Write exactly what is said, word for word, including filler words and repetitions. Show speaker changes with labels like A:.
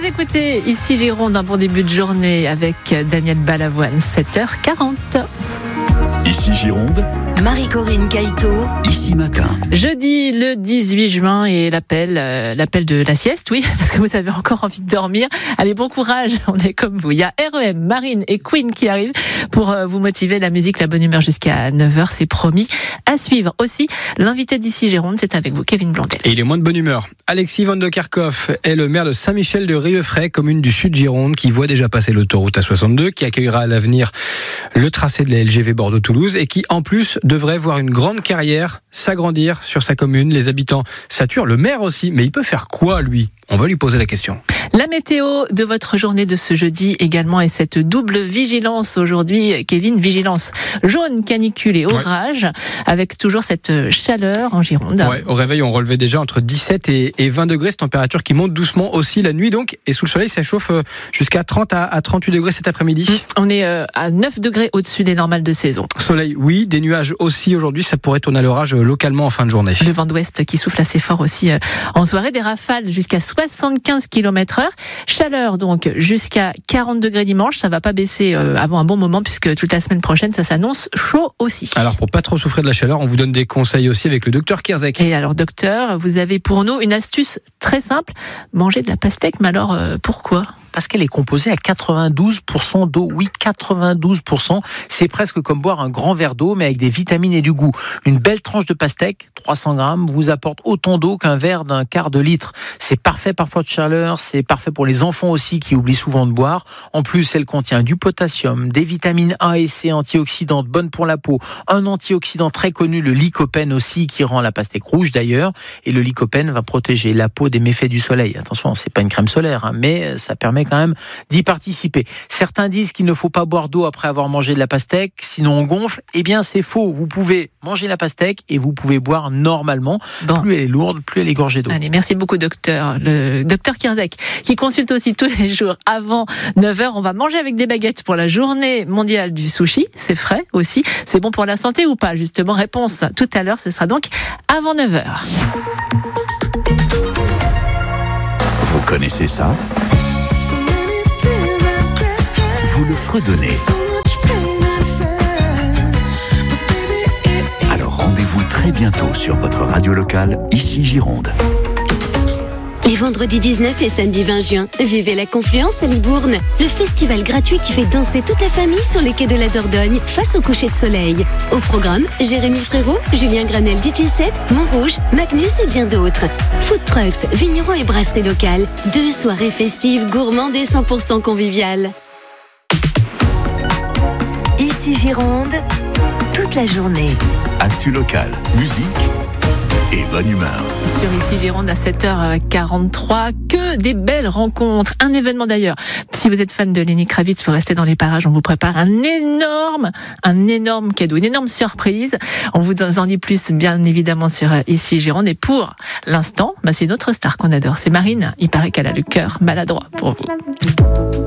A: Vous écoutez ici Gironde, un bon début de journée avec Daniel Balavoine, sept heures quarante.
B: Ici Gironde,
C: Marie-Corinne Caïto,
B: ici matin.
A: Jeudi le dix-huit juin et l'appel, euh, l'appel de la sieste, oui, parce que vous avez encore envie de dormir. Allez, bon courage, on est comme vous. Il y a R E M, Marine et Queen qui arrivent pour euh, vous motiver. La musique, la bonne humeur jusqu'à neuf heures, c'est promis. À suivre aussi, l'invité d'ici Gironde, c'est avec vous, Kevin Blondel.
D: Et il est moins de bonne humeur. Alexis Van de Kerkhoff est le maire de Saint-Michel de Rieuffray, commune du sud Gironde, qui voit déjà passer l'autoroute A soixante-deux, qui accueillera à l'avenir le tracé de la L G V Bordeaux-Toulouse et qui, en plus, devrait voir une grande carrière s'agrandir sur sa commune. Les habitants saturent, le maire aussi. Mais il peut faire quoi, lui ? On va lui poser la question.
A: La météo de votre journée de ce jeudi également et cette double vigilance aujourd'hui, Kevin, vigilance jaune, canicule et orage, ouais. Avec toujours cette chaleur en Gironde.
D: Ouais, au réveil, on relevait déjà entre dix-sept et vingt degrés, cette température qui monte doucement aussi la nuit donc, et sous le soleil, ça chauffe jusqu'à trente à trente-huit degrés cet après-midi.
A: Mmh, on est à neuf degrés au-dessus des normales de saison.
D: Soleil, oui, des nuages aussi aujourd'hui, ça pourrait tourner à l'orage localement en fin de journée.
A: Le vent d'ouest qui souffle assez fort aussi en soirée, des rafales jusqu'à soixante-quinze kilomètres heure. Chaleur donc jusqu'à quarante degrés dimanche, ça va pas baisser avant un bon moment puisque toute la semaine prochaine ça s'annonce chaud aussi.
D: Alors pour pas trop souffrir de la chaleur, on vous donne des conseils aussi avec le docteur Kierzek.
A: Et alors docteur, vous avez pour nous une astuce très simple, manger de la pastèque, mais alors euh, pourquoi ?
E: Parce qu'elle est composée à quatre-vingt-douze pour cent d'eau. Oui, quatre-vingt-douze pour cent. C'est presque comme boire un grand verre d'eau, mais avec des vitamines et du goût. Une belle tranche de pastèque, trois cents grammes, vous apporte autant d'eau qu'un verre d'un quart de litre. C'est parfait parfois de chaleur, c'est parfait pour les enfants aussi qui oublient souvent de boire. En plus, elle contient du potassium, des vitamines A et C antioxydantes bonnes pour la peau. Un antioxydant très connu, le lycopène aussi, qui rend la pastèque rouge d'ailleurs. Et le lycopène va protéger la peau des méfaits du soleil. Attention, c'est pas une crème solaire, hein, mais ça permet quand même d'y participer. Certains disent qu'il ne faut pas boire d'eau après avoir mangé de la pastèque, sinon on gonfle. Eh bien, c'est faux. Vous pouvez manger la pastèque et vous pouvez boire normalement. Bon. Plus elle est lourde, plus elle est gorgée d'eau.
A: Allez, merci beaucoup, docteur. Le docteur Kierzek, qui consulte aussi tous les jours avant neuf heures. On va manger avec des baguettes pour la journée mondiale du sushi. C'est frais aussi. C'est bon pour la santé ou pas? Justement, réponse tout à l'heure. Ce sera donc avant neuf heures.
B: Vous connaissez ça ? Vous le fredonnez. Alors rendez-vous très bientôt sur votre radio locale, ici Gironde.
C: Les vendredis dix-neuf et samedi vingt juin, vivez la Confluence à Libourne, le festival gratuit qui fait danser toute la famille sur les quais de la Dordogne face au coucher de soleil. Au programme, Jérémy Frérot, Julien Granel D J set, Montrouge, Magnus et bien d'autres. Food trucks, vignerons et brasseries locales. Deux soirées festives, gourmandes et cent pour cent conviviales. Ici Gironde, toute la journée.
B: Actu locale, musique et bonne humeur.
A: Sur Ici Gironde à sept heures quarante-trois, que des belles rencontres. Un événement d'ailleurs. Si vous êtes fan de Lenny Kravitz, vous restez dans les parages. On vous prépare un énorme, un énorme cadeau, une énorme surprise. On vous en dit plus, bien évidemment, sur Ici Gironde. Et pour l'instant, bah, c'est une autre star qu'on adore. C'est Marine. Il paraît qu'elle a le cœur maladroit pour vous.